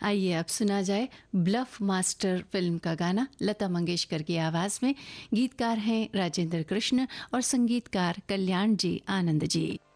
आइए अब सुना जाए ब्लफ मास्टर फिल्म का गाना लता मंगेशकर की आवाज में। गीतकार हैं राजेंद्र कृष्ण और संगीतकार कल्याण जी आनंद जी।